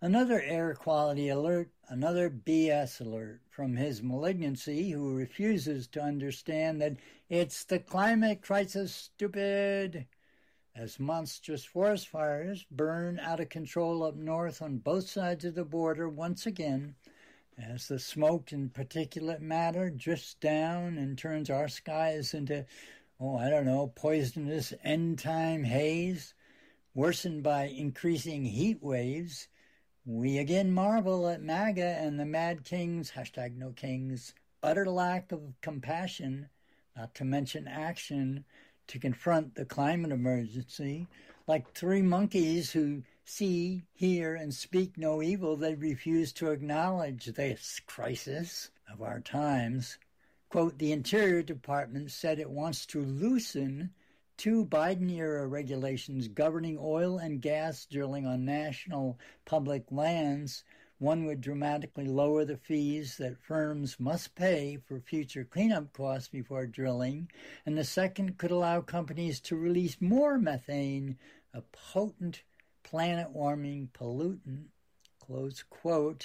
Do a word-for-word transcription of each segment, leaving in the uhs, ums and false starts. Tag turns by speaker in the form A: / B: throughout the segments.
A: Another air quality alert, another B S alert from his malignancy, who refuses to understand that it's the climate crisis, stupid. As monstrous forest fires burn out of control up north on both sides of the border once again, as the smoke and particulate matter drifts down and turns our skies into, oh, I don't know, poisonous end-time haze, worsened by increasing heat waves, we again marvel at MAGA and the Mad Kings, hashtag no kings, utter lack of compassion, not to mention action, to confront the climate emergency. Like three monkeys who see, hear, and speak no evil, they refuse to acknowledge this crisis of our times. Quote, the Interior Department said it wants to loosen two Biden-era regulations governing oil and gas drilling on national public lands. One would dramatically lower the fees that firms must pay for future cleanup costs before drilling, and the second could allow companies to release more methane, a potent planet-warming pollutant, close quote.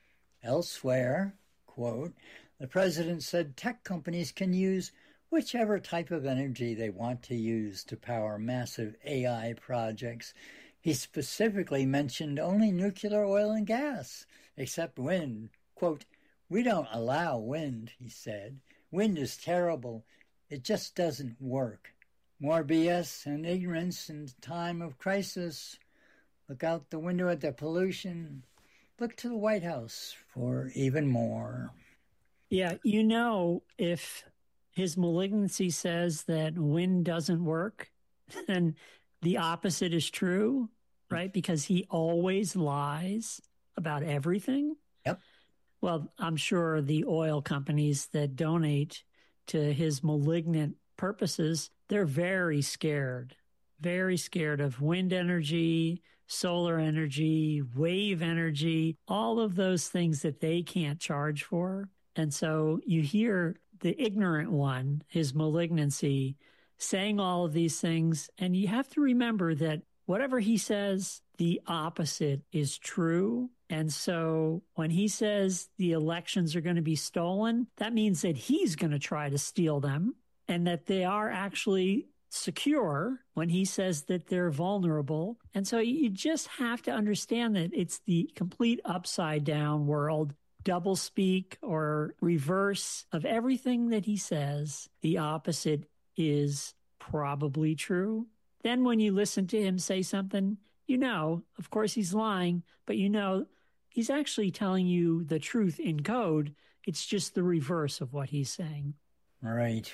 A: Elsewhere, quote, the president said tech companies can use whichever type of energy they want to use to power massive A I projects. He specifically mentioned only nuclear, oil, and gas, except wind. Quote, we don't allow wind, he said. Wind is terrible. It just doesn't work. More B S and ignorance in time of crisis. Look out the window at the pollution. Look to the White House for even more.
B: Yeah, you know, if his malignancy says that wind doesn't work, then the opposite is true, right? Because he always lies about everything.
A: Yep.
B: Well, I'm sure the oil companies that donate to his malignant purposes, they're very scared, very scared of wind energy, solar energy, wave energy, all of those things that they can't charge for. And so you hear the ignorant one, his malignancy, saying all of these things. And you have to remember that whatever he says, the opposite is true. And so when he says the elections are going to be stolen, that means that he's going to try to steal them and that they are actually secure when he says that they're vulnerable. And so you just have to understand that it's the complete upside down world, doublespeak or reverse of everything that he says. The opposite is probably true. Then when you listen to him say something, you know, of course he's lying, but you know, he's actually telling you the truth in code. It's just the reverse of what he's saying.
A: All right.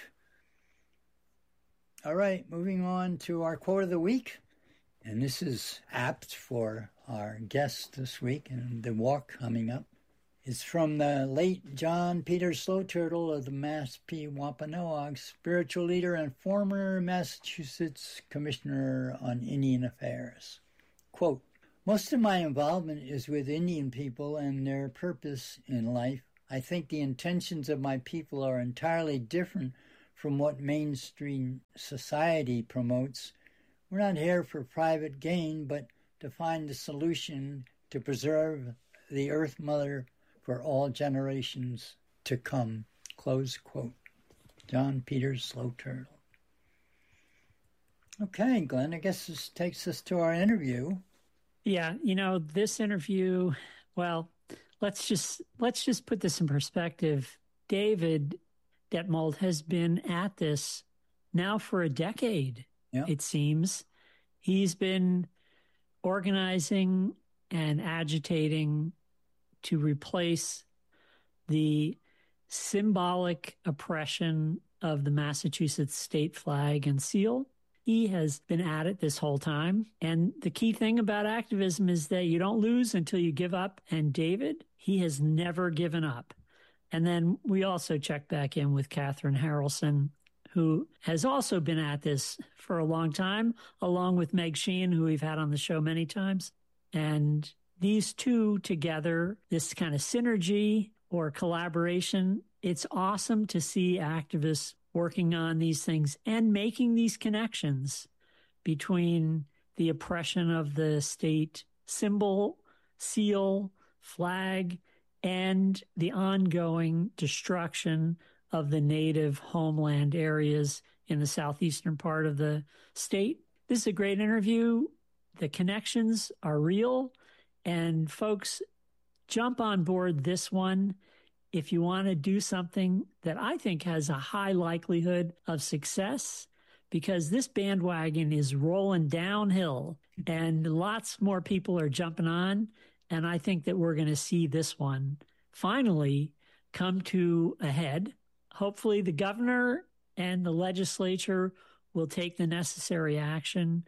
A: All right, moving on to our quote of the week. And this is apt for our guest this week and the walk coming up. It's from the late John Peter Slow Turtle of the Mashpee Wampanoag, spiritual leader and former Massachusetts Commissioner on Indian Affairs. Quote, most of my involvement is with Indian people and their purpose in life. I think the intentions of my people are entirely different from what mainstream society promotes. We're not here for private gain, but to find a solution to preserve the Earth Mother for all generations to come. Close quote. John Peter Slow Turtle. Okay, Glenn, I guess this takes us to our interview.
B: Yeah, you know, this interview, well, let's just let's just put this in perspective. David Detmold has been at this now for a decade, yeah. It seems. He's been organizing and agitating to replace the symbolic oppression of the Massachusetts state flag and seal. He has been at it this whole time. And the key thing about activism is that you don't lose until you give up. And David, he has never given up. And then we also check back in with Catherine Harrelson, who has also been at this for a long time, along with Meg Sheehan, who we've had on the show many times. And these two together, this kind of synergy or collaboration, it's awesome to see activists working on these things and making these connections between the oppression of the state symbol, seal, flag, and the ongoing destruction of the native homeland areas in the southeastern part of the state. This is a great interview. The connections are real, and folks, jump on board this one if you want to do something that I think has a high likelihood of success, because this bandwagon is rolling downhill and lots more people are jumping on. And I think that we're going to see this one finally come to a head. Hopefully the governor and the legislature will take the necessary action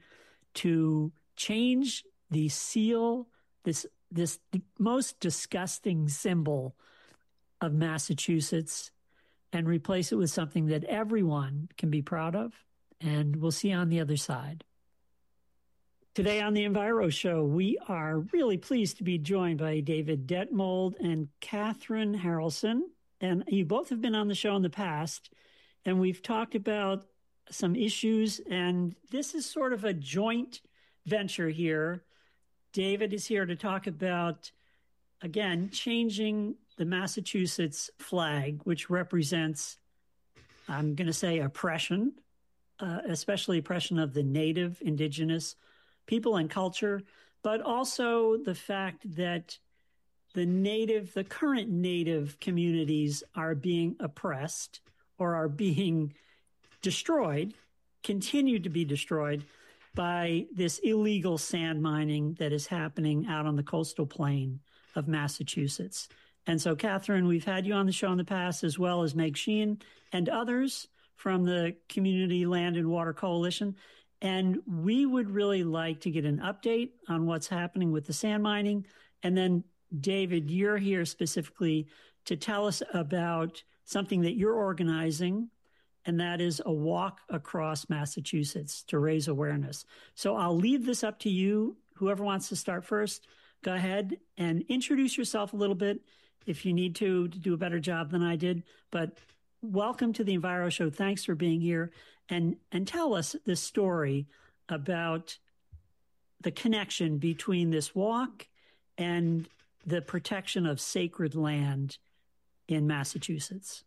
B: to change the seal, this, this most disgusting symbol of Massachusetts, and replace it with something that everyone can be proud of. And we'll see you on the other side. Today on the Enviro Show, we are really pleased to be joined by David Detmold and Katherine Harrelson. And you both have been on the show in the past, and we've talked about some issues, and this is sort of a joint venture here. David is here to talk about, again, changing the Massachusetts flag, which represents, I'm going to say, oppression, uh, especially oppression of the native, indigenous people and culture, but also the fact that the native, the current native communities are being oppressed or are being destroyed, continue to be destroyed by this illegal sand mining that is happening out on the coastal plain of Massachusetts. And so, Katherine, we've had you on the show in the past, as well as Meg Sheen and others from the Community Land and Water Coalition. And we would really like to get an update on what's happening with the sand mining. And then, David, you're here specifically to tell us about something that you're organizing, and that is a walk across Massachusetts to raise awareness. So I'll leave this up to you. Whoever wants to start first, go ahead and introduce yourself a little bit if you need to, to do a better job than I did. But welcome to the Enviro Show. Thanks for being here. And, and tell us the story about the connection between this walk and the protection of sacred land in Massachusetts.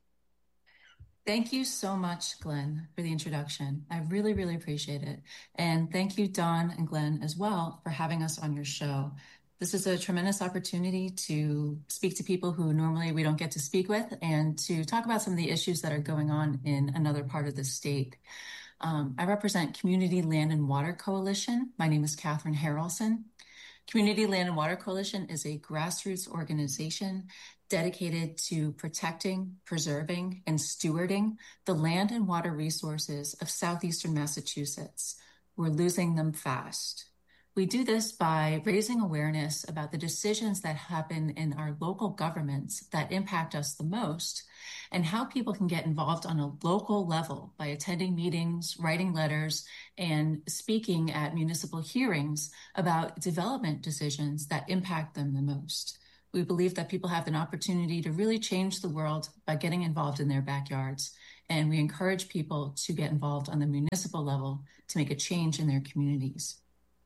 C: Thank you so much, Glenn, for the introduction. I really, really appreciate it. And thank you, Dawn and Glenn, as well, for having us on your show. This is a tremendous opportunity to speak to people who normally we don't get to speak with, and to talk about some of the issues that are going on in another part of the state. Um, I represent Community Land and Water Coalition. My name is Katherine Harrelson. Community Land and Water Coalition is a grassroots organization dedicated to protecting, preserving, and stewarding the land and water resources of southeastern Massachusetts. We're losing them fast. We do this by raising awareness about the decisions that happen in our local governments that impact us the most, and how people can get involved on a local level by attending meetings, writing letters, and speaking at municipal hearings about development decisions that impact them the most. We believe that people have an opportunity to really change the world by getting involved in their backyards, and we encourage people to get involved on the municipal level to make a change in their communities.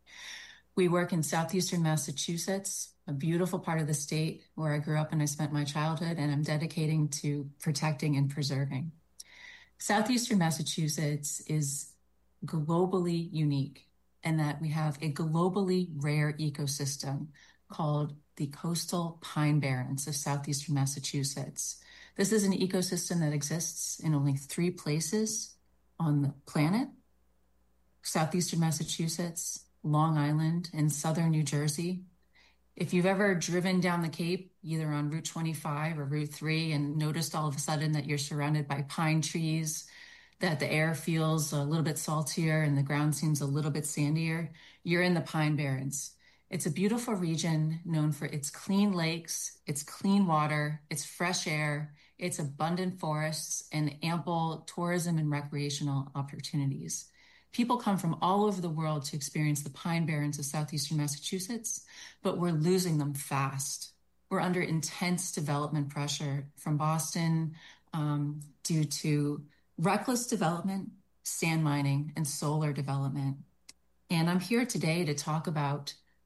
C: We work in southeastern Massachusetts, a beautiful part of the state where I grew up and I spent my childhood, and I'm dedicating to protecting and preserving. Southeastern Massachusetts is globally unique in that we have a globally rare ecosystem called the coastal pine barrens of southeastern Massachusetts. This is an ecosystem that exists in only three places on the planet: southeastern Massachusetts, Long Island, and southern New Jersey. If you've ever driven down the Cape, either on Route twenty-five or Route three, and noticed all of a sudden that you're surrounded by pine trees, that the air feels a little bit saltier and the ground seems a little bit sandier, you're in the Pine Barrens. It's a beautiful region known for its clean lakes, its clean water, its fresh air, its abundant forests, and ample tourism and recreational opportunities. People come from all over the world to experience the Pine Barrens of southeastern Massachusetts, but we're losing them fast. We're under intense development pressure from Boston um, due to reckless development, sand mining, and solar development. And I'm here today to talk about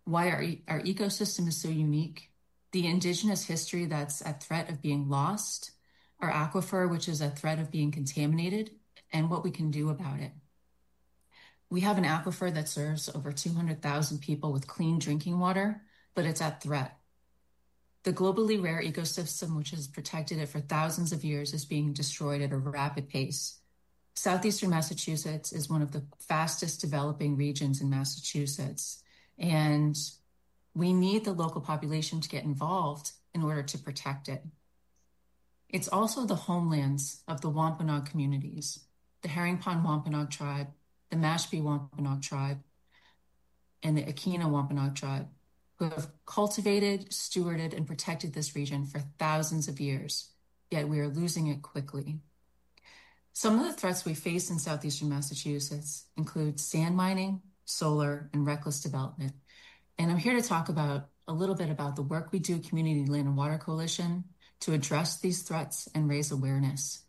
C: why our, our ecosystem is so unique, the indigenous history that's at threat of being lost, our aquifer, which is at threat of being contaminated, and what we can do about it. We have an aquifer that serves over two hundred thousand people with clean drinking water, but it's at threat. The globally rare ecosystem, which has protected it for thousands of years, is being destroyed at a rapid pace. Southeastern Massachusetts is one of the fastest developing regions in Massachusetts, and we need the local population to get involved in order to protect it. It's also the homelands of the Wampanoag communities, the Herring Pond Wampanoag tribe, the Mashpee Wampanoag tribe, and the Akina Wampanoag tribe, who have cultivated, stewarded, and protected this region for thousands of years, yet we are losing it quickly. Some of the threats we face in southeastern Massachusetts include sand mining, solar, and reckless development. And I'm here to talk about a little bit about the work we do at Community Land and Water Coalition to address these threats and raise awareness.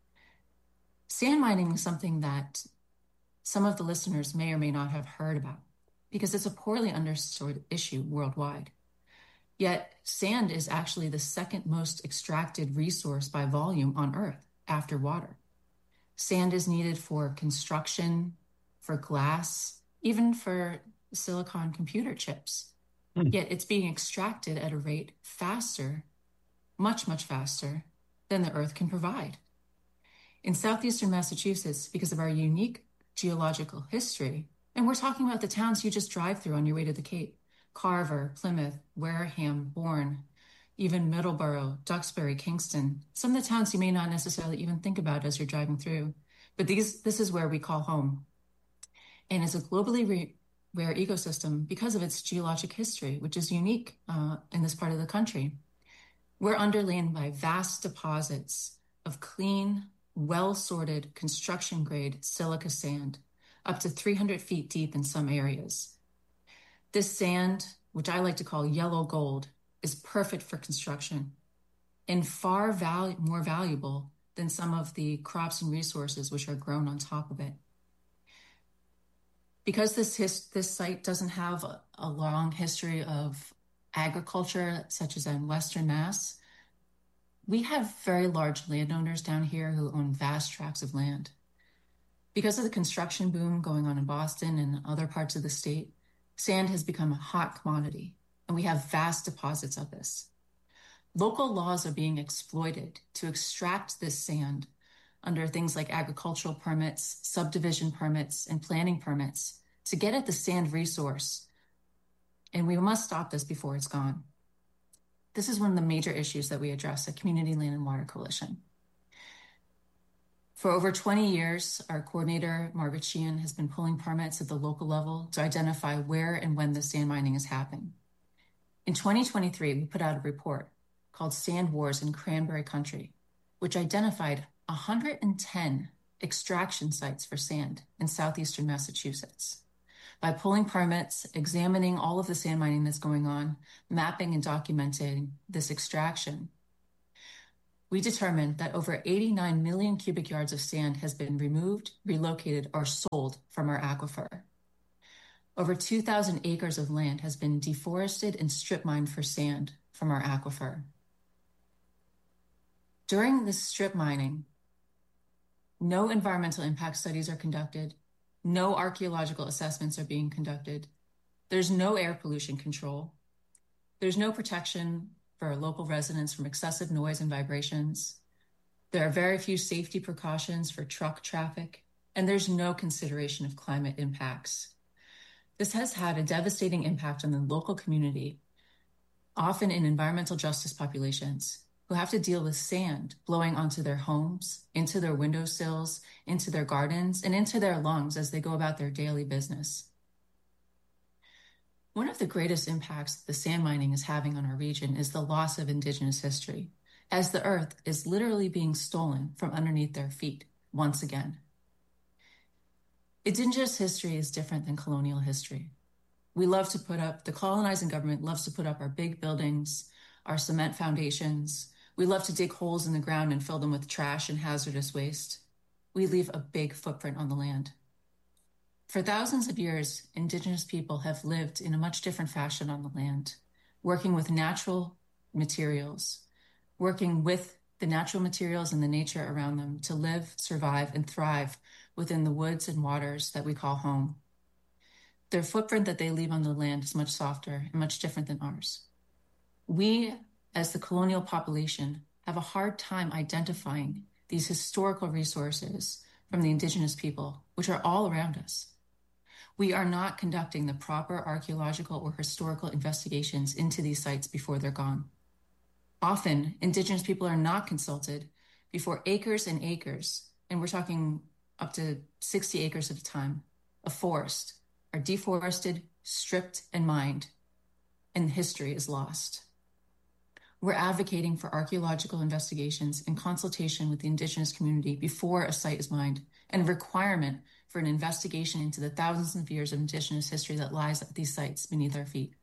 C: Sand mining is something that some of the listeners may or may not have heard about, because it's a poorly understood issue worldwide. Yet sand is actually the second most extracted resource by volume on Earth after water. Sand is needed for construction, for glass, even for silicon computer chips. Mm. Yet it's being extracted at a rate faster, much, much faster than the Earth can provide. In southeastern Massachusetts, because of our unique geological history, and we're talking about the towns you just drive through on your way to the Cape: Carver, Plymouth, Wareham, Bourne, even Middleborough, Duxbury, Kingston, some of the towns you may not necessarily even think about as you're driving through. But these, this is where we call home. And it's a globally re- rare ecosystem because of its geologic history, which is unique uh, in this part of the country. We're underlain by vast deposits of clean, well-sorted, construction-grade silica sand, up to three hundred feet deep in some areas. This sand, which I like to call yellow gold, is perfect for construction and far val- more valuable than some of the crops and resources which are grown on top of it. Because this his- this site doesn't have a, a long history of agriculture, such as in Western Mass, we have very large landowners down here who own vast tracts of land. Because of the construction boom going on in Boston and other parts of the state, sand has become a hot commodity, and we have vast deposits of this. Local laws are being exploited to extract this sand under things like agricultural permits, subdivision permits, and planning permits to get at the sand resource. And we must stop this before it's gone. This is one of the major issues that we address at Community Land and Water Coalition. For over twenty years, our coordinator, Margaret Sheehan, has been pulling permits at the local level to identify where and when the sand mining is happening. In twenty twenty-three, we put out a report called Sand Wars in Cranberry Country, which identified one hundred ten extraction sites for sand in southeastern Massachusetts. By pulling permits, examining all of the sand mining that's going on, mapping and documenting this extraction, we determined that over eighty-nine million cubic yards of sand has been removed, relocated, or sold from our aquifer. Over two thousand acres of land has been deforested and strip mined for sand from our aquifer. During this strip mining, no environmental impact studies are conducted, no archaeological assessments are being conducted, there's no air pollution control, there's no protection for local residents from excessive noise and vibrations. There are very few safety precautions for truck traffic, and there's no consideration of climate impacts. This has had a devastating impact on the local community, often in environmental justice populations, who have to deal with sand blowing onto their homes, into their windowsills, into their gardens, and into their lungs as they go about their daily business. One of the greatest impacts the sand mining is having on our region is the loss of Indigenous history, as the earth is literally being stolen from underneath their feet once again. Indigenous history is different than colonial history. We love to put up, the colonizing government loves to put up our big buildings, our cement foundations. We love to dig holes in the ground and fill them with trash and hazardous waste. We leave a big footprint on the land. For thousands of years, Indigenous people have lived in a much different fashion on the land, working with natural materials, working with the natural materials and the nature around them to live, survive, and thrive within the woods and waters that we call home. Their footprint that they leave on the land is much softer and much different than ours. We, as the colonial population, have a hard time identifying these historical resources from the Indigenous people, which are all around us. We are not conducting the proper archaeological or historical investigations into these sites before they're gone. Often, Indigenous people are not consulted before acres and acres, and we're talking up to sixty acres at a time, of forest are deforested, stripped, and mined, and history is lost. We're advocating for archaeological investigations in consultation with the Indigenous community before a site is mined, and a requirement for an investigation into the thousands of years of Indigenous history that lies at these sites beneath our feet.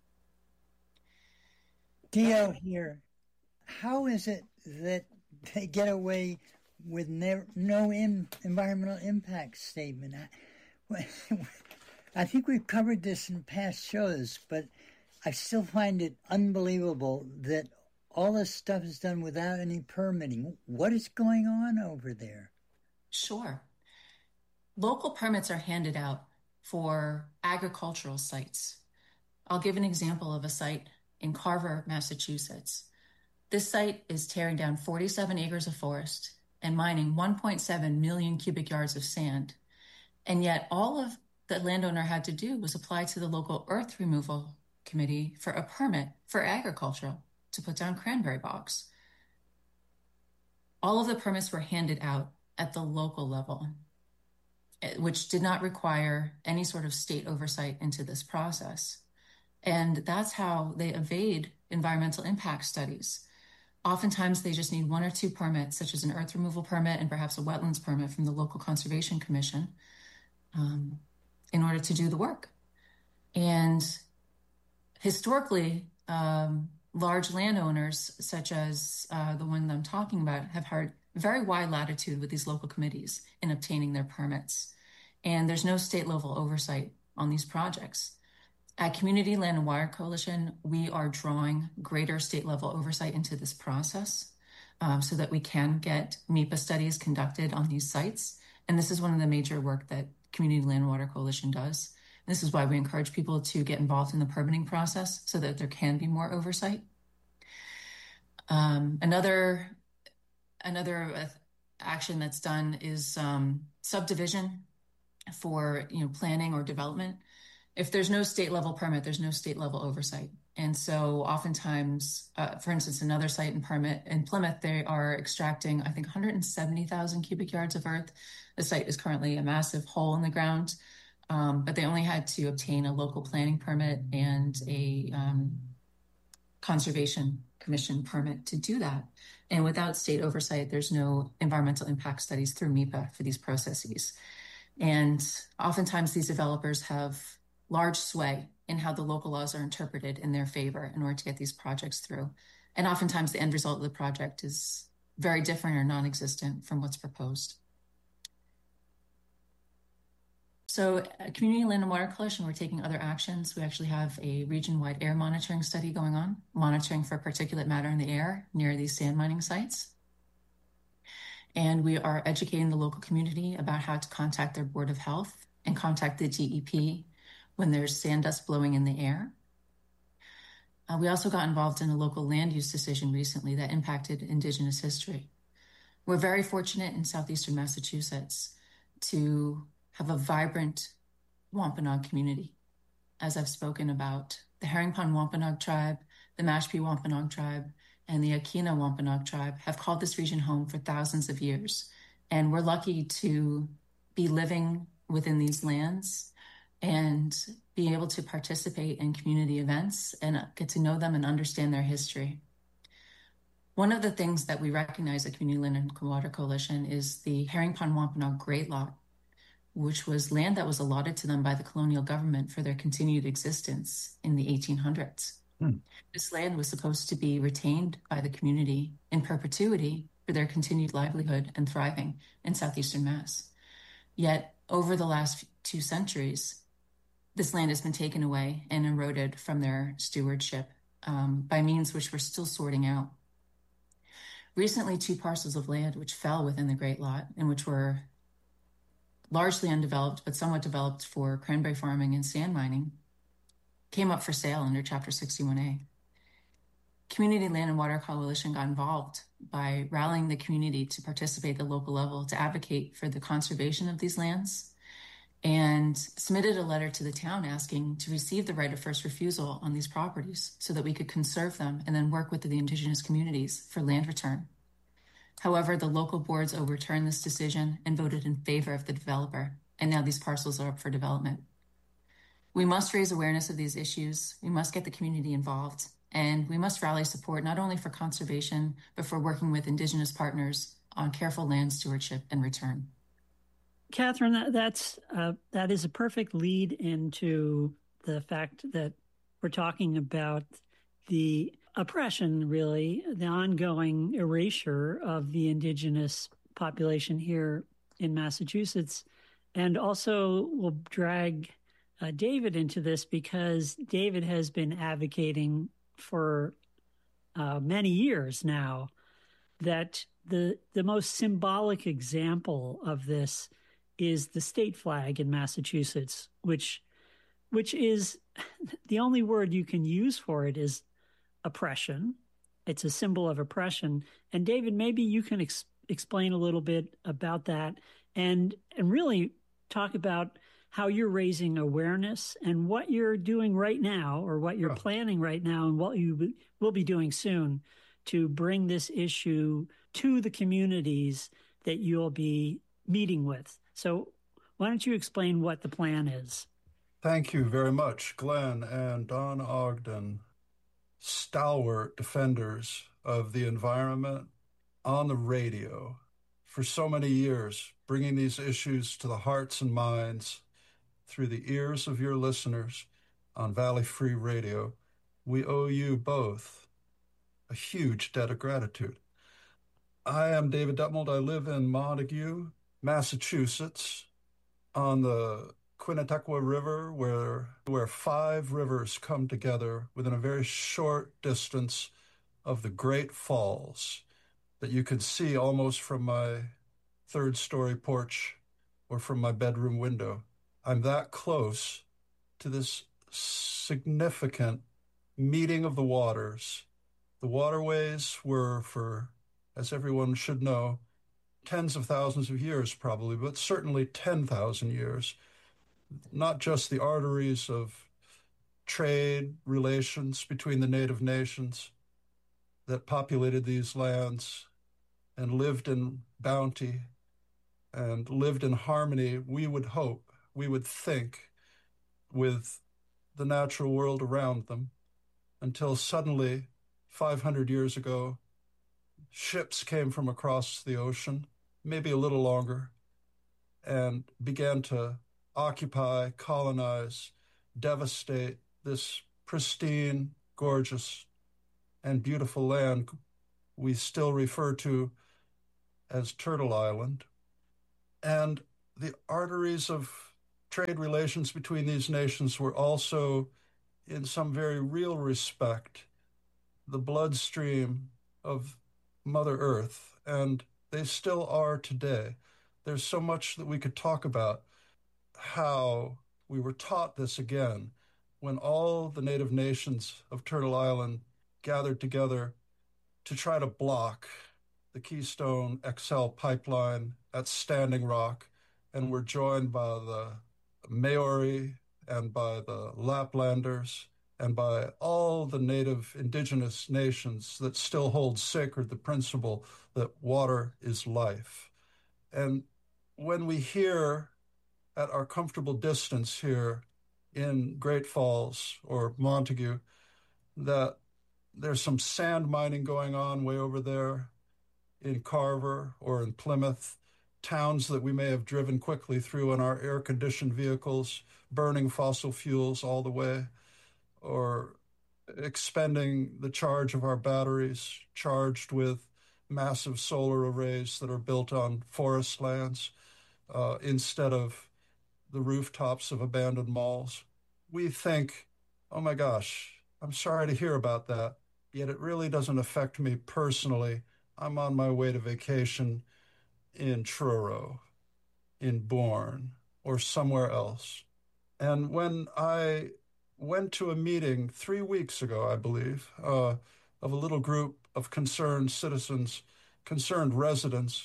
A: Theo here, how is it that they get away with ne- no in- environmental impact statement? I, I think we've covered this in past shows, but I still find it unbelievable that all this stuff is done without any permitting. What is going on over there?
C: Sure. Local permits are handed out for agricultural sites. I'll give an example of a site in Carver, Massachusetts. This site is tearing down forty-seven acres of forest and mining one point seven million cubic yards of sand. And yet all of the landowner had to do was apply to the local earth removal committee for a permit for agricultural to put down cranberry bogs. All of the permits were handed out at the local level, which did not require any sort of state oversight into this process. And that's how they evade environmental impact studies. Oftentimes, they just need one or two permits, such as an earth removal permit and perhaps a wetlands permit from the local conservation commission, um, in order to do the work. And historically, um, large landowners, such as uh, the one that I'm talking about, have had very wide latitude with these local committees in obtaining their permits. And there's no state level oversight on these projects. At Community Land and Water Coalition, we are drawing greater state level oversight into this process um, so that we can get M I P A studies conducted on these sites. And this is one of the major work that Community Land and Water Coalition does. This is why we encourage people to get involved in the permitting process so that there can be more oversight. Um, another another uh, action that's done is um, subdivision for you know planning or development. If there's no state level permit, there's no state level oversight. And so oftentimes, uh, for instance, another site in permit in Plymouth, they are extracting, I think, one hundred seventy thousand cubic yards of earth. The site is currently a massive hole in the ground, um, but they only had to obtain a local planning permit and a um, conservation commission permit to do that. And without state oversight, there's no environmental impact studies through M I P A for these processes. And oftentimes these developers have large sway in how the local laws are interpreted in their favor in order to get these projects through. And oftentimes the end result of the project is very different or non-existent from what's proposed. So at Community Land and Water Coalition, we're taking other actions. We actually have a region-wide air monitoring study going on, monitoring for particulate matter in the air near these sand mining sites. And we are educating the local community about how to contact their Board of Health and contact the D E P when there's sand dust blowing in the air. Uh, we also got involved in a local land use decision recently that impacted Indigenous history. We're very fortunate in southeastern Massachusetts to have a vibrant Wampanoag community. As I've spoken about, the Herring Pond Wampanoag tribe, the Mashpee Wampanoag tribe, and the Akina Wampanoag tribe have called this region home for thousands of years. And we're lucky to be living within these lands and be able to participate in community events and get to know them and understand their history. One of the things that we recognize at Community Land and Water Coalition is the Herring Pond Wampanoag Great Lot, which was land that was allotted to them by the colonial government for their continued existence in the eighteen hundreds. Hmm. This land was supposed to be retained by the community in perpetuity for their continued livelihood and thriving in southeastern Mass. Yet over the last two centuries, this land has been taken away and eroded from their stewardship um, by means which we're still sorting out. Recently, two parcels of land which fell within the Great Lot and which were largely undeveloped but somewhat developed for cranberry farming and sand mining came up for sale under Chapter sixty-one A. Community Land and Water Coalition got involved by rallying the community to participate at the local level to advocate for the conservation of these lands, and submitted a letter to the town asking to receive the right of first refusal on these properties so that we could conserve them and then work with the indigenous communities for land return. However, the local boards overturned this decision and voted in favor of the developer, and now these parcels are up for development. We must raise awareness of these issues, we must get the community involved, and we must rally support not only for conservation, but for working with indigenous partners on careful land stewardship and return.
B: Catherine, that, that's uh, that is a perfect lead into the fact that we're talking about the oppression, really, the ongoing erasure of the indigenous population here in Massachusetts. And also we'll drag uh, David into this because David has been advocating for uh, many years now that the the most symbolic example of this is the state flag in Massachusetts, which which is the only word you can use for it is oppression. It's a symbol of oppression. And David, maybe you can ex- explain a little bit about that and and really talk about how you're raising awareness and what you're doing right now or what you're
D: Oh.
B: planning right now and what you will be doing soon to bring this issue to the communities that you'll be meeting with. So why don't you explain what the plan is?
D: Thank you very much, Glenn and Don Ogden, stalwart defenders of the environment on the radio for so many years, bringing these issues to the hearts and minds through the ears of your listeners on Valley Free Radio. We owe you both a huge debt of gratitude. I am David Detmold. I live in Montague, Massachusetts, on the Quinnipiac River, where where five rivers come together within a very short distance of the Great Falls that you can see almost from my third story porch or from my bedroom window. I'm that close to this significant meeting of the waters. The waterways were, for, as everyone should know, tens of thousands of years probably, but certainly ten thousand years, not just the arteries of trade relations between the native nations that populated these lands and lived in bounty and lived in harmony, we would hope, we would think, with the natural world around them, until suddenly, five hundred years ago, ships came from across the ocean, maybe a little longer, and began to occupy, colonize, devastate this pristine, gorgeous, and beautiful land we still refer to as Turtle Island. And the arteries of trade relations between these nations were also, in some very real respect, the bloodstream of Mother Earth, and they still are today. There's so much that we could talk about how we were taught this again when all the native nations of Turtle Island gathered together to try to block the Keystone X L pipeline at Standing Rock, and were joined by the Maori and by the Laplanders and by all the native indigenous nations that still hold sacred the principle that water is life. And when we hear at our comfortable distance here in Great Falls or Montague that there's some sand mining going on way over there in Carver or in Plymouth, towns that we may have driven quickly through in our air-conditioned vehicles, burning fossil fuels all the way, or expending the charge of our batteries charged with massive solar arrays that are built on forest lands uh, instead of the rooftops of abandoned malls. We think, oh my gosh, I'm sorry to hear about that, yet it really doesn't affect me personally. I'm on my way to vacation in Truro, in Bourne, or somewhere else. And when I went to a meeting three weeks ago, I believe, uh, of a little group of concerned citizens, concerned residents,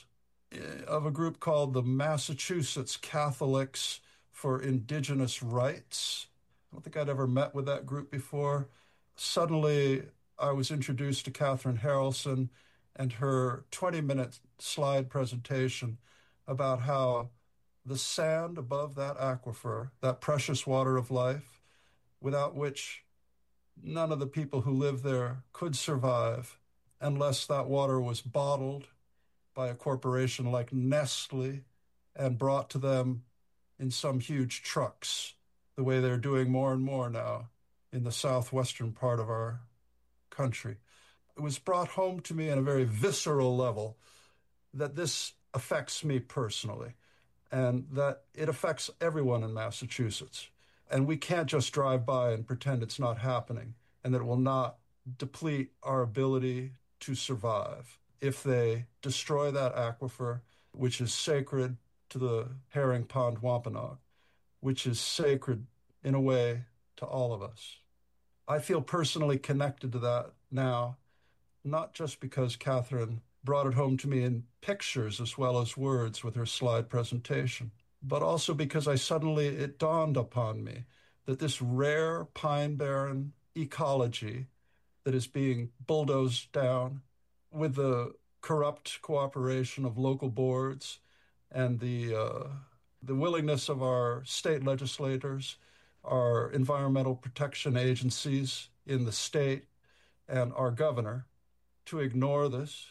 D: of a group called the Massachusetts Catholics for Indigenous Rights. I don't think I'd ever met with that group before. Suddenly, I was introduced to Catherine Harrelson and her twenty-minute slide presentation about how the sand above that aquifer, that precious water of life, without which none of the people who live there could survive unless that water was bottled by a corporation like Nestle and brought to them in some huge trucks, the way they're doing more and more now in the southwestern part of our country. It was brought home to me on a very visceral level that this affects me personally and that it affects everyone in Massachusetts. And we can't just drive by and pretend it's not happening and that it will not deplete our ability to survive if they destroy that aquifer, which is sacred to the herring pond Wampanoag, which is sacred in a way to all of us. I feel personally connected to that now, not just because Catherine brought it home to me in pictures as well as words with her slide presentation, but also because I suddenly, it dawned upon me that this rare pine barren ecology that is being bulldozed down with the corrupt cooperation of local boards and the uh, the willingness of our state legislators, our environmental protection agencies in the state, and our governor to ignore this.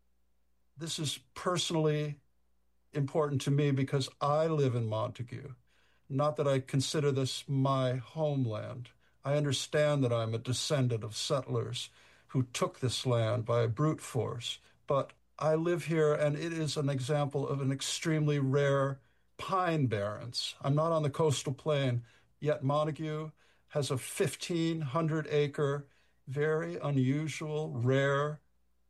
D: This is personally important to me because I live in Montague. Not that I consider this my homeland. I understand that I'm a descendant of settlers who took this land by brute force, but I live here and it is an example of an extremely rare pine barrens. I'm not on the coastal plain, yet Montague has a fifteen hundred acre, very unusual, rare,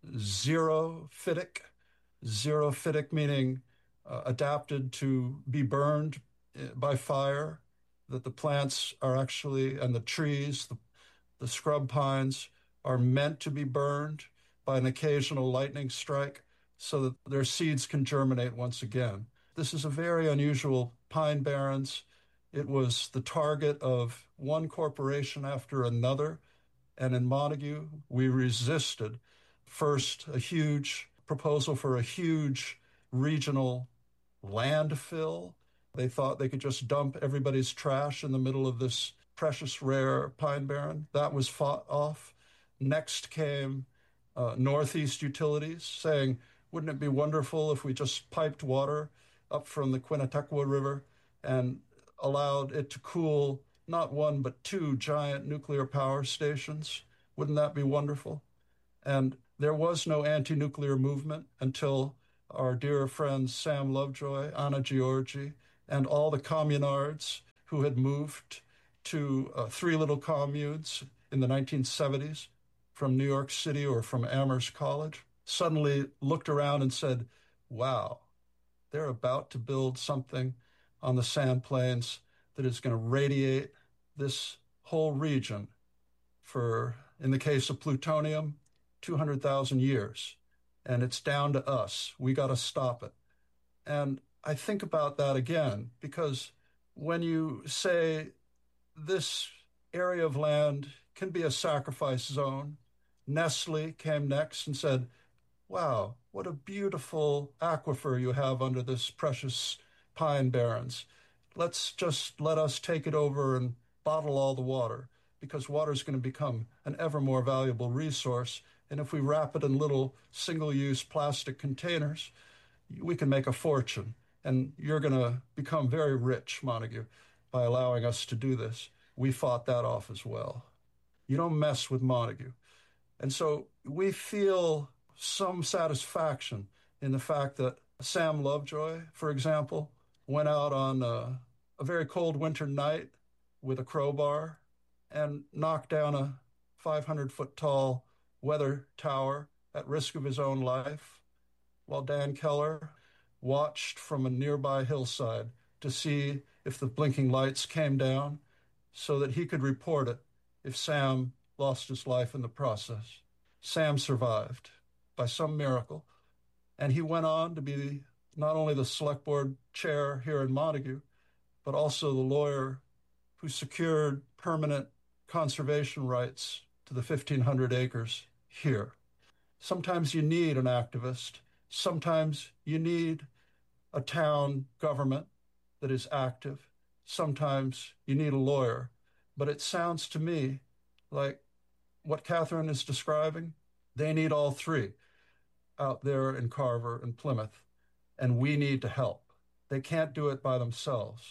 D: xerophytic, xerophytic meaning uh, adapted to be burned by fire, that the plants are actually, and the trees, the, the scrub pines, are meant to be burned by an occasional lightning strike so that their seeds can germinate once again. This is a very unusual pine barrens. It was the target of one corporation after another, and in Montague, we resisted first a huge proposal for a huge regional landfill. They thought they could just dump everybody's trash in the middle of this precious rare pine barren. That was fought off. Next came uh, Northeast Utilities saying, wouldn't it be wonderful if we just piped water up from the Quinnetequa River and allowed it to cool not one but two giant nuclear power stations? Wouldn't that be wonderful? And there was no anti-nuclear movement until our dear friends Sam Lovejoy, Anna Giorgi, and all the communards who had moved to uh, three little communes in the nineteen seventies from New York City or from Amherst College, suddenly looked around and said, wow, they're about to build something on the Sand Plains that is going to radiate this whole region for, in the case of plutonium, two hundred thousand years. And it's down to us. We got to stop it. And I think about that again, because when you say this area of land can be a sacrifice zone, Nestle came next and said, wow, what a beautiful aquifer you have under this precious pine barrens. Let's just let us take it over and bottle all the water, because water is going to become an ever more valuable resource. And if we wrap it in little single-use plastic containers, we can make a fortune. And you're going to become very rich, Montague, by allowing us to do this. We fought that off as well. You don't mess with Montague. And so we feel some satisfaction in the fact that Sam Lovejoy, for example, went out on a, a very cold winter night with a crowbar and knocked down a five hundred foot tall weather tower at risk of his own life, while Dan Keller watched from a nearby hillside to see if the blinking lights came down so that he could report it if Sam lost his life in the process. Sam survived by some miracle, and he went on to be not only the select board chair here in Montague, but also the lawyer who secured permanent conservation rights to the fifteen hundred acres here. Sometimes you need an activist. Sometimes you need a town government that is active. Sometimes you need a lawyer. But it sounds to me like what Catherine is describing, they need all three out there in Carver and Plymouth, and we need to help. They can't do it by themselves.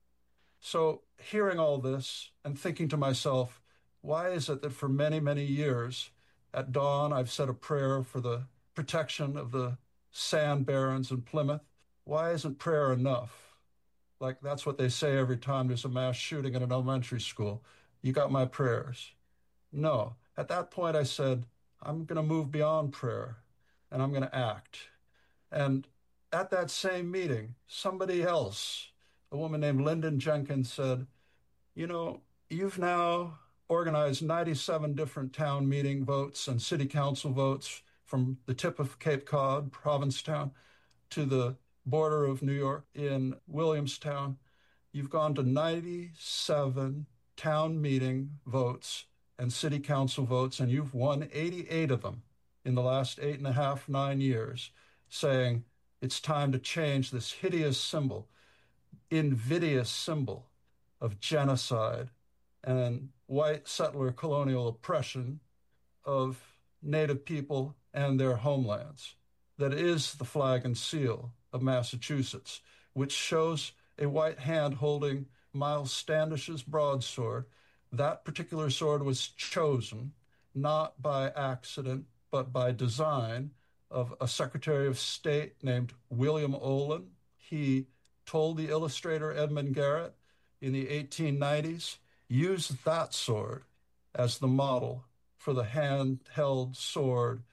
D: So hearing all this and thinking to myself, why is it that for many, many years at dawn, I've said a prayer for the protection of the sand barons in Plymouth? Why isn't prayer enough? Like that's what they say every time there's a mass shooting in an elementary school. You got my prayers. No, at that point I said, I'm going to move beyond prayer and I'm going to act. And at that same meeting, somebody else, a woman named Lyndon Jenkins, said, you know, you've now organized ninety-seven different town meeting votes and city council votes from the tip of Cape Cod, Provincetown, to the border of New York in Williamstown. You've gone to ninety-seven town meeting votes and city council votes, and you've won eighty-eight of them in the last eight and a half, nine years, saying it's time to change this hideous symbol, invidious symbol of genocide and white settler colonial oppression of Native people and their homelands. That is the flag and seal of Massachusetts, which shows a white hand holding Miles Standish's broadsword. That particular sword was chosen not by accident, but by design of a Secretary of State named William Olin. He told the illustrator Edmund Garrett in the eighteen nineties, use that sword as the model for the handheld sword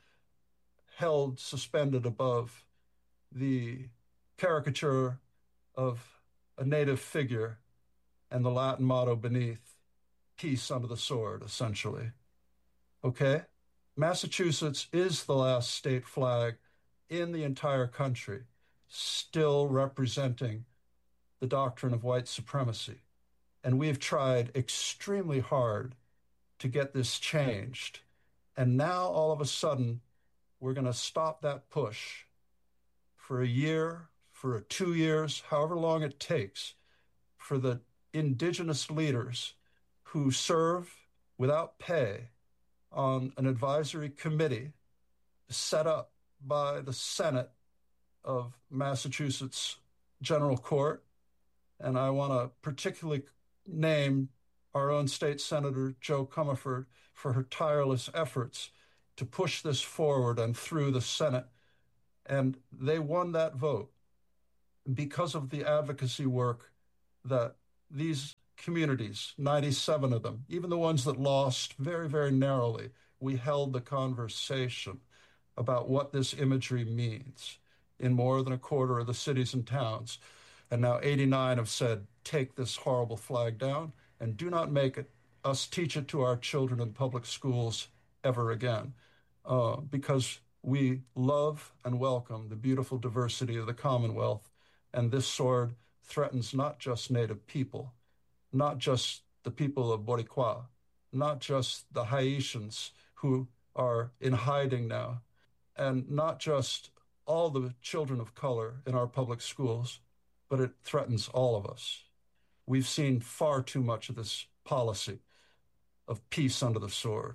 D: held suspended above the caricature of a native figure and the Latin motto beneath, peace under the sword, essentially. Okay? Massachusetts is the last state flag in the entire country still representing the doctrine of white supremacy. And we've tried extremely hard to get this changed. And now, all of a sudden, we're going to stop that push for a year, for two years, however long it takes, for the indigenous leaders who serve without pay on an advisory committee set up by the Senate of Massachusetts General Court. And I want to particularly name our own state senator, Jo Comerford, for her tireless efforts to push this forward and through the Senate. And they won that vote because of the advocacy work that these communities, ninety-seven of them, even the ones that lost very, very narrowly, we held the conversation about what this imagery means in more than a quarter of the cities and towns. And now eighty-nine have said, take this horrible flag down and do not make it us teach it to our children in public schools ever again, uh, because we love and welcome the beautiful diversity of the Commonwealth. And this sword threatens not just Native people, not just the people of Boricua, not just the Haitians who are in hiding now, and not just all the children of color in our public schools, but it threatens all of us. We've seen far too much of this policy of peace under the sword.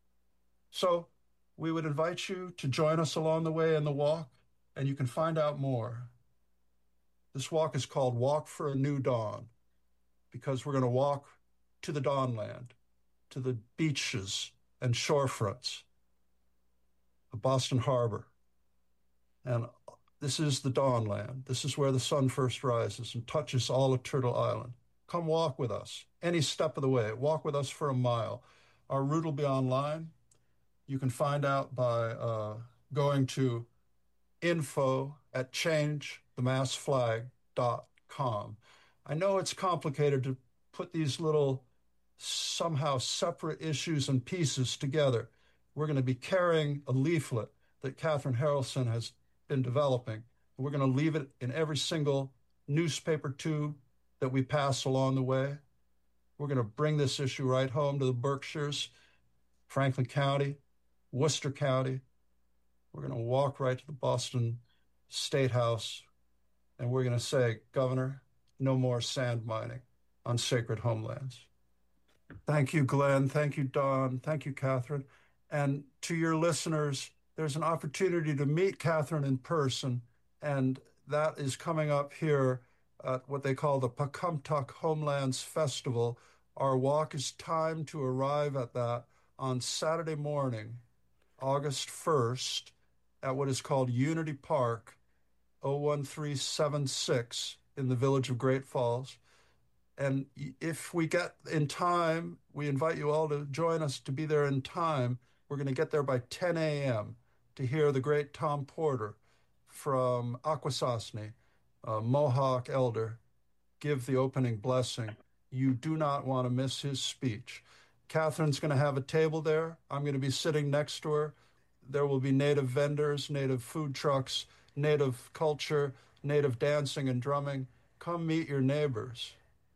D: So we would invite you to join us along the way in the walk, and you can find out more. This walk is called Walk for a New Dawn, because we're going to walk to the Dawnland, to the beaches and shorefronts of Boston Harbor, and This is the Dawnland. This is where the sun first rises and touches all of Turtle Island. Come walk with us any step of the way. Walk with us for a mile. Our route will be online. You can find out by uh, going to info at change the mass flag dot com. I know it's complicated to put these little somehow separate issues and pieces together. We're going to be carrying a leaflet that Catherine Harrelson has been developing. We're going to leave it in every single newspaper tube that we pass along the way. We're going to bring this issue right home to the Berkshires, Franklin County, Worcester County. We're going to walk right to the Boston State House, and we're going to say, Governor, no more sand mining on sacred homelands. Thank you, Glenn. Thank you, Don. Thank you, Catherine. And to your listeners, there's an opportunity to meet Catherine in person, and that is coming up here at what they call the Pocumtuck Homelands Festival. Our walk is timed to arrive at that on Saturday morning, August first, at what is called Unity Park, oh one three seven six, in the village of Great Falls. And if we get in time, we invite you all to join us to be there in time. We're going to get there by ten a.m. to hear the great Tom Porter from Akwesasne, a Mohawk elder, give the opening blessing. You do not want to miss his speech. Catherine's going to have a table there. I'm going to be sitting next to her. There will be native vendors, native food trucks, native culture, native dancing and drumming. Come meet your neighbors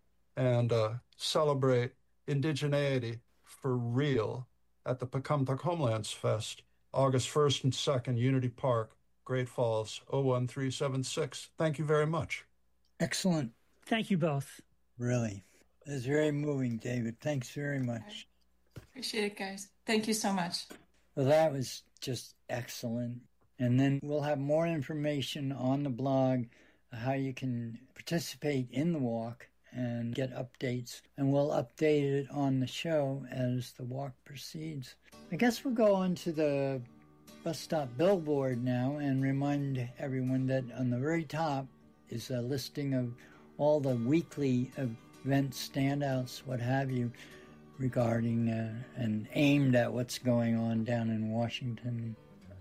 D: and uh, celebrate indigeneity for real at the Pocumtuck Homelands Fest, August first and second, Unity Park, Great Falls, oh one three seven six. Thank you very much.
A: Excellent.
B: Thank you both.
A: Really. It's very moving, David. Thanks very much.
C: Appreciate it, guys. Thank you so much.
A: Well, that was just excellent. And then we'll have more information on the blog, how you can participate in the walk and get updates. And we'll update it on the show as the walk proceeds. I guess we'll go on to the bus stop billboard now and remind everyone that on the very top is a listing of all the weekly events, standouts, what have you, regarding uh, and aimed at what's going on down in Washington.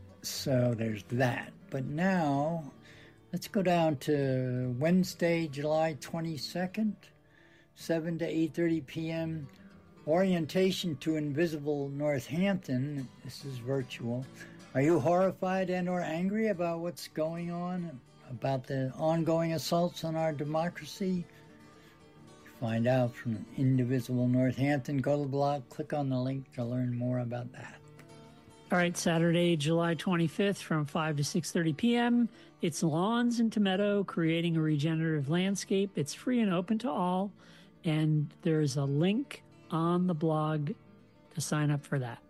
A: So there's that. But now, let's go down to Wednesday, July twenty-second, seven to eight thirty p.m., orientation to Invisible Northampton. This is virtual. Are you horrified and or angry about what's going on, about the ongoing assaults on our democracy? Find out from Indivisible Northampton. Go to the blog, click on the link to learn more about that.
B: All right, Saturday, July twenty-fifth from five to six thirty p.m. It's Lawns in Tometto, Creating a Regenerative Landscape. It's free and open to all, and there's a link on the blog to sign up for that.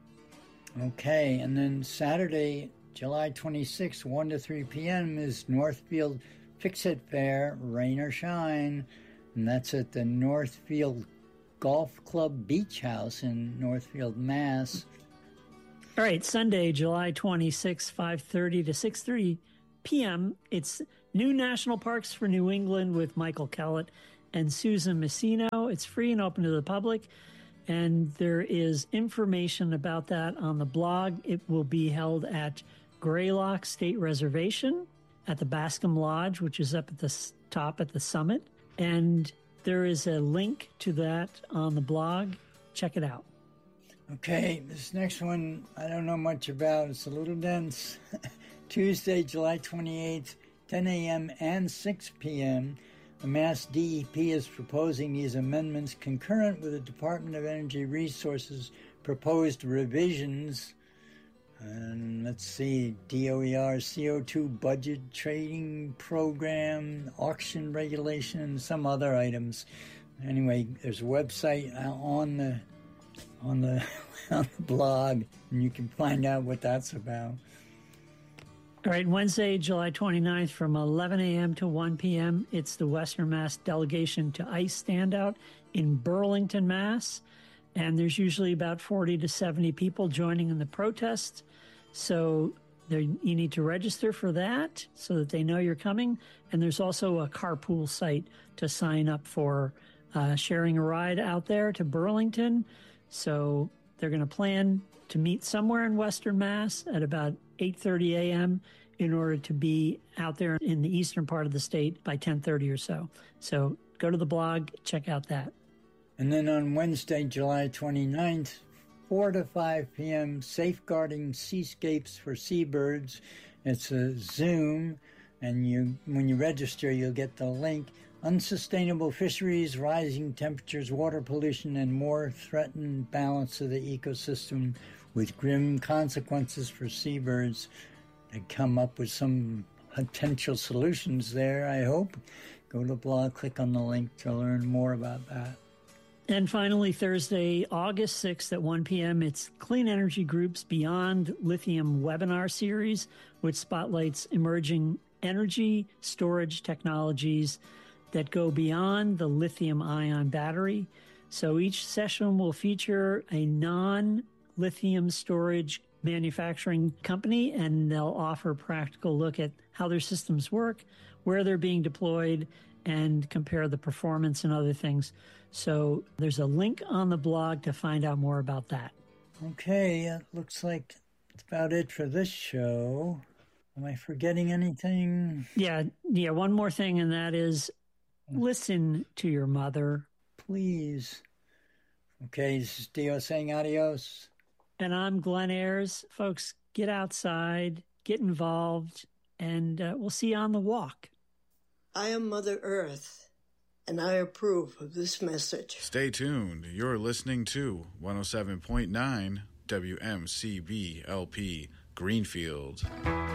A: Okay, and then Saturday, July twenty-sixth, one to three p.m. is Northfield Fix-It Fair, rain or shine, and that's at the Northfield Golf Club Beach House in Northfield, Mass.
B: All right, Sunday, July twenty-sixth, five thirty to six thirty p.m. It's New National Parks for New England with Michael Kellett and Susan Messino. It's free and open to the public, and there is information about that on the blog. It will be held at Greylock State Reservation at the Bascom Lodge, which is up at the top at the summit, and there is a link to that on the blog. Check it out.
A: Okay, this next one I don't know much about. It's a little dense. Tuesday, July twenty-eighth, ten a.m. and six p.m. The Mass D E P is proposing these amendments concurrent with the Department of Energy Resources proposed revisions. And let's see, D O E R, C O two budget trading program, auction regulation, and some other items. Anyway, there's a website on the on the on the blog, and you can find out what that's about.
B: All right, Wednesday, July twenty-ninth from eleven a.m. to one p.m. It's the Western Mass Delegation to ICE Standout in Burlington, Mass. And there's usually about forty to seventy people joining in the protest. So there, you need to register for that so that they know you're coming. And there's also a carpool site to sign up for uh, sharing a ride out there to Burlington. So they're going to plan to meet somewhere in Western Mass at about eight thirty a.m. in order to be out there in the eastern part of the state by ten thirty or so. So go to the blog, check out that.
A: And then on Wednesday, July twenty-ninth, four to five p.m., Safeguarding Seascapes for Seabirds. It's a Zoom, and you when you register, you'll get the link. Unsustainable fisheries, rising temperatures, water pollution, and more threaten balance of the ecosystem with grim consequences for seabirds. They come up with some potential solutions there, I hope. Go to the blog, click on the link to learn more about that.
B: And finally, Thursday, August sixth at one p.m., it's Clean Energy Group's Beyond Lithium webinar series, which spotlights emerging energy storage technologies that go beyond the lithium-ion battery. So each session will feature a non-lithium storage manufacturing company, and they'll offer a practical look at how their systems work, where they're being deployed, and compare the performance and other things. So there's a link on the blog to find out more about that.
A: Okay, it looks like that's about it for this show. Am I forgetting anything?
B: Yeah, yeah, one more thing, and that is listen to your mother.
A: Please. Okay, this is Dio saying adios.
B: And I'm Glenn Ayers. Folks, get outside, get involved, and uh, we'll see you on the walk.
E: I am Mother Earth, and I approve of this message.
F: Stay tuned. You're listening to one oh seven point nine W M C B L P Greenfield.